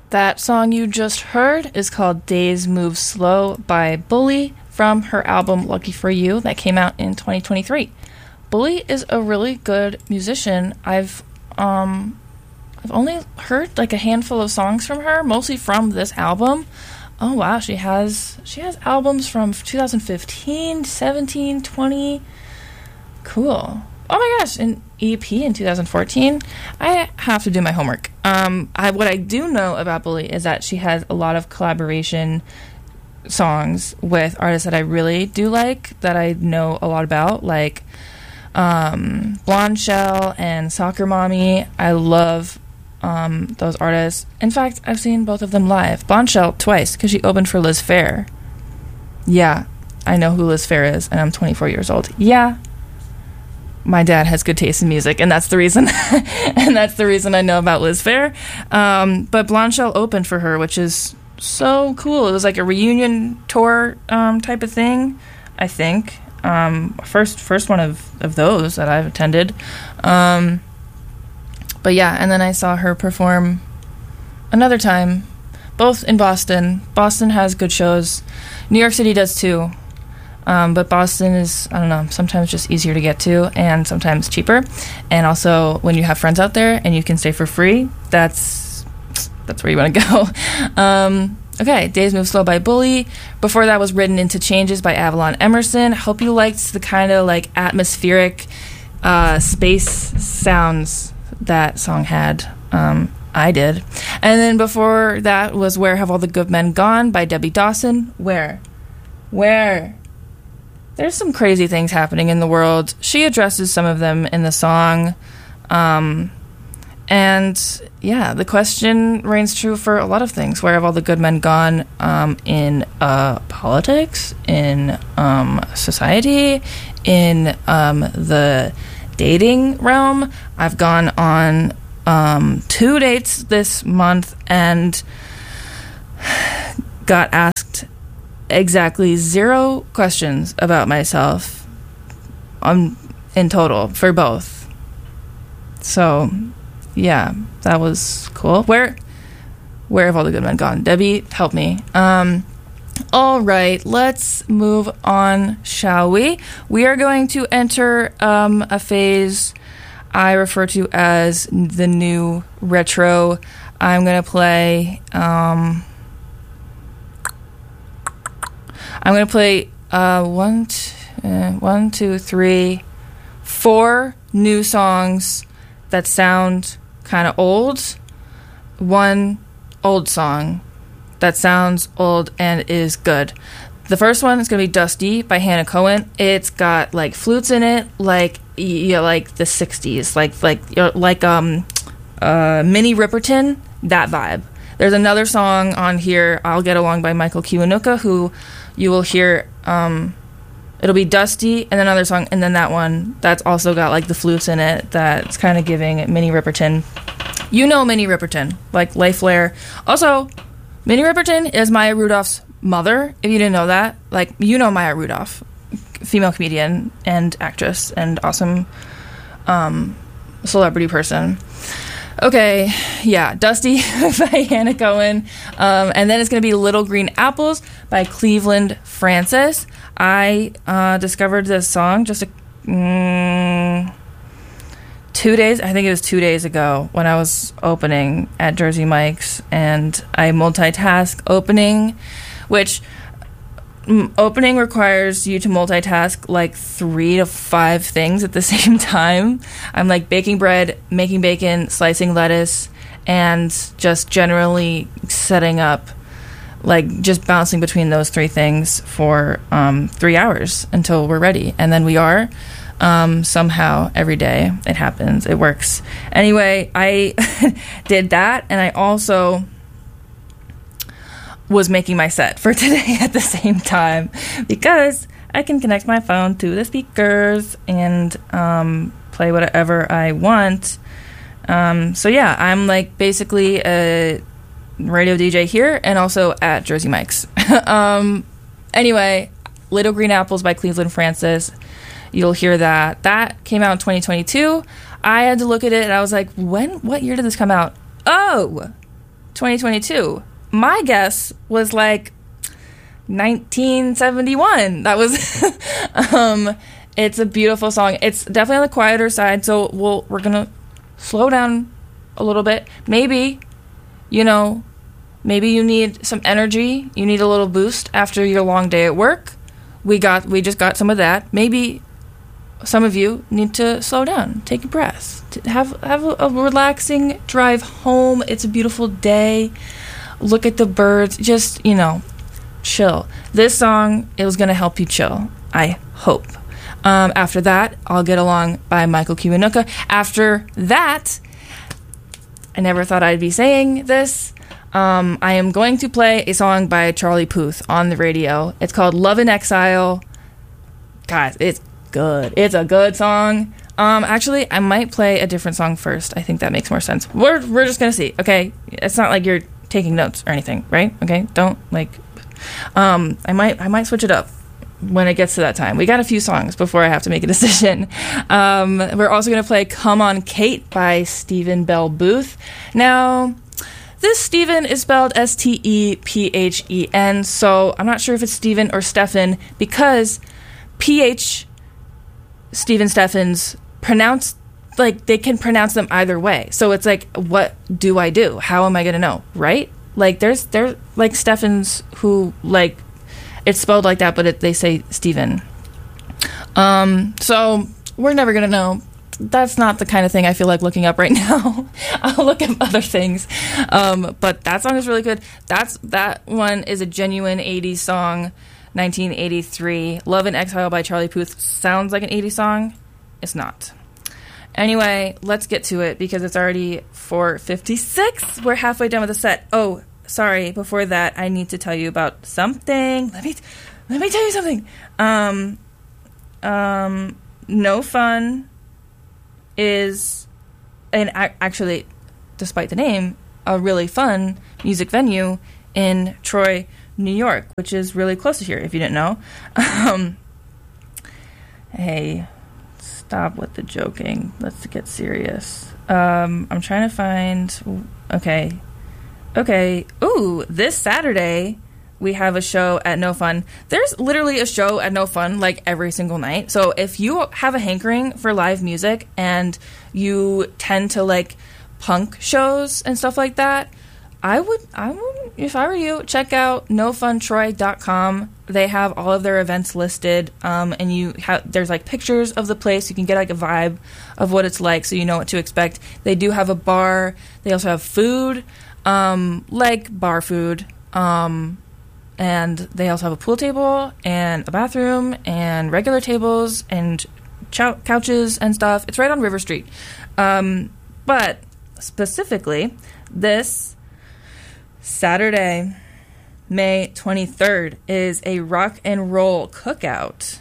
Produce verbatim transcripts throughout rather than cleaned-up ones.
That song you just heard is called Days Move Slow by Bully from her album Lucky For You that came out in twenty twenty-three. Bully is a really good musician. I've um I've only heard like a handful of songs from her, mostly from this album. Oh wow, she has she has albums from two thousand fifteen, seventeen, twenty. Cool. Oh my gosh, an E P in two thousand fourteen. I have to do my homework. Um, I, what I do know about Bully is that she has a lot of collaboration songs with artists that I really do like, that I know a lot about, like um, Blonde Shell and Soccer Mommy. I love um, those artists. In fact, I've seen both of them live. Blonde Shell twice, because she opened for Liz Phair. Yeah, I know who Liz Phair is, and I'm twenty-four years old. Yeah. My dad has good taste in music, and that's the reason and that's the reason I know about Liz Phair. Um, but Blonde Shell opened for her, which is so cool. It was like a reunion tour um, type of thing, I think. Um, first first one of, of those that I've attended. Um, but yeah, and then I saw her perform another time, both in Boston. Boston has good shows. New York City does too. Um, but Boston is, I don't know, sometimes just easier to get to and sometimes cheaper. And also, when you have friends out there and you can stay for free, that's that's where you want to go. um, okay, Days Move Slow by Bully. Before that was Written Into Changes by Avalon Emerson. Hope you liked the kind of like atmospheric uh, space sounds that song had. Um, I did. And then before that was Where Have All the Good Men Gone by Debbie Dawson. Where? Where? There's some crazy things happening in the world. She addresses some of them in the song. Um, and, yeah, the question reigns true for a lot of things. Where have all the good men gone um, in uh, politics, in um, society, in um, the dating realm? I've gone on um, two dates this month and got asked exactly zero questions about myself um, in total for both. So, yeah, that was cool. Where where have all the good men gone? Debbie, help me. Um, all right, let's move on, shall we? We are going to enter um, a phase I refer to as the new retro. I'm going to play... Um, I'm going to play uh, one, t- uh, one, two, three, four new songs that sound kind of old. One old song that sounds old and is good. The first one is going to be Dusty by Hannah Cohen. It's got like flutes in it, like yeah, like the sixties, like like like um, uh, Minnie Riperton, that vibe. There's another song on here, I'll Get Along by Michael Kiwanuka, who you will hear, um, it'll be Dusty, and then another song, and then that one, that's also got, like, the flutes in it, that's kind of giving Minnie Riperton. You know Minnie Riperton, like, Life Flair. Also, Minnie Riperton is Maya Rudolph's mother, if you didn't know that. Like, you know Maya Rudolph, female comedian and actress and awesome um, celebrity person. Okay, yeah, Dusty by Hannah Cohen. Um, and then it's going to be Little Green Apples by Cleveland Francis. I uh, discovered this song just a, mm, two days, I think it was two days ago when I was opening at Jersey Mike's. And I multitask opening, which... Opening requires you to multitask like three to five things at the same time. I'm like baking bread, making bacon, slicing lettuce, and just generally setting up, like just bouncing between those three things for um, three hours until we're ready. And then we are. Um, somehow every day it happens. It works. Anyway, I did that, and I also... was making my set for today at the same time because I can connect my phone to the speakers and um, play whatever I want. Um, so yeah, I'm like basically a radio D J here and also at Jersey Mike's. um, anyway, Little Green Apples by Cleveland Francis. You'll hear that. That came out in twenty twenty-two. I had to look at it and I was like, when? What year did this come out? Oh! twenty twenty-two. My guess was like nineteen seventy-one. That was um it's a beautiful song. It's definitely on the quieter side, so we'll we're gonna slow down a little bit. Maybe, you know, maybe you need some energy, you need a little boost after your long day at work. We got we just got some of that. Maybe some of you need to slow down, take a breath, to have have a, a relaxing drive home. It's a beautiful day. Look at the birds. Just, you know, chill. This song, it was going to help you chill, I hope. Um, after that, I'll Get Along by Michael Kiwanuka. After that, I never thought I'd be saying this. Um, I am going to play a song by Charlie Puth on the radio. It's called Love in Exile. Guys, it's good. It's a good song. Um, actually, I might play a different song first. I think that makes more sense. We're we're just gonna see. Okay, it's not like you're taking notes or anything, right? Okay, don't like. Um, I might I might switch it up when it gets to that time. We got a few songs before I have to make a decision. Um, we're also gonna play "Come On, Kate" by Stephen Bell Booth. Now, this Stephen is spelled S T E P H E N, so I'm not sure if it's Stephen or Stephen because P H Stephen Steffens pronounce like they can pronounce them either way. So it's like, what do I do? How am I gonna know, right? Like there's there's like Steffens who like it's spelled like that, but it, they say Stephen. Um, so we're never gonna know. That's not the kind of thing I feel like looking up right now. I'll look up other things. Um, but that song is really good. That's that one is a genuine eighties song. nineteen eighty-three. Love in Exile by Charlie Puth sounds like an eighties song. It's not. Anyway, let's get to it because it's already four fifty-six. We're halfway done with the set. Oh, sorry. Before that, I need to tell you about something. Let me let me tell you something. Um, um, No Fun is, and actually, despite the name, a really fun music venue in Troy, New York, which is really close to here, if you didn't know. Um, hey, stop with the joking. Let's get serious. Um, I'm trying to find... Okay. Okay. Ooh, this Saturday, we have a show at No Fun. There's literally a show at No Fun, like, every single night. So if you have a hankering for live music and you tend to like punk shows and stuff like that, I would, I would, if I were you, check out no fun troy dot com. They have all of their events listed, um, and you have there's like pictures of the place. You can get like a vibe of what it's like, so you know what to expect. They do have a bar. They also have food, um, like bar food, um, and they also have a pool table and a bathroom and regular tables and chou- couches and stuff. It's right on River Street, um, but specifically this Saturday, May twenty-third, is a rock and roll cookout.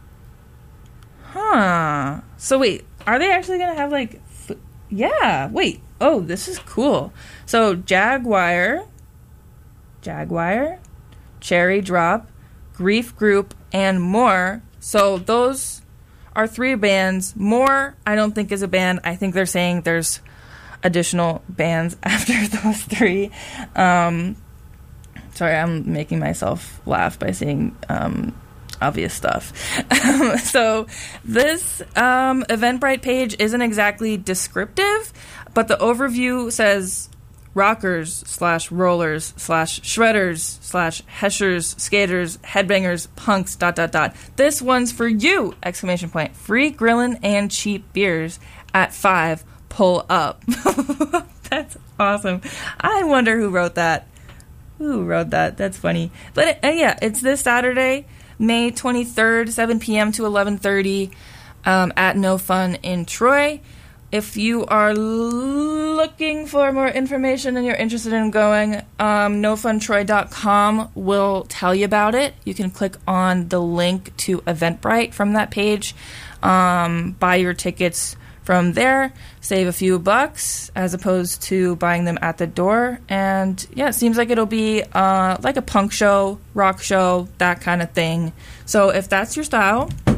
Huh. So wait, are they actually going to have like... F- yeah, wait. Oh, this is cool. So Jaguar, Jaguar, Cherry Drop, Grief Group, and More. So those are three bands. More, I don't think is a band. I think they're saying there's additional bands after those three. Um, sorry, I'm making myself laugh by saying um, obvious stuff. So this um, Eventbrite page isn't exactly descriptive, but the overview says rockers slash rollers slash shredders slash heshers, skaters, headbangers, punks, dot, dot, dot. This one's for you! Exclamation point. Free grillin' and cheap beers at five. Pull up. That's awesome. I wonder who wrote that. Who wrote that? That's funny. But uh, yeah, it's this Saturday, May twenty-third, seven p.m. to eleven thirty um, at No Fun in Troy. If you are looking for more information and you're interested in going, um, no fun troy dot com will tell you about it. You can click on the link to Eventbrite from that page. Um, buy your tickets from there, save a few bucks as opposed to buying them at the door. And yeah, it seems like it'll be uh, like a punk show, rock show, that kind of thing. So if that's your style,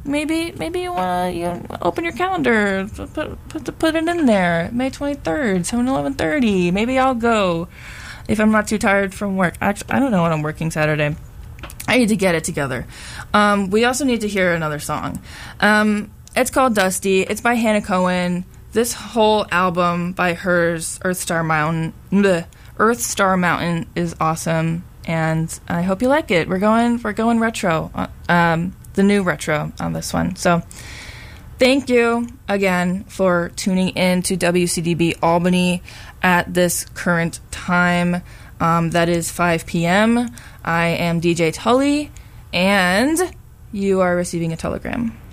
maybe maybe you want to you know, open your calendar, put, put put it in there. May twenty-third, seven eleven thirty. Maybe I'll go if I'm not too tired from work. Actually, I don't know when I'm working Saturday. I need to get it together. Um, we also need to hear another song. Um, it's called Dusty. It's by Hannah Cohen. This whole album by hers, Earth Star Mountain, bleh, Earth Star Mountain, is awesome, and I hope you like it. We're going, we're going retro, um, the new retro on this one. So, thank you again for tuning in to W C D B Albany at this current time. Um, that is five p.m. I am D J Tully, and you are receiving a telegram.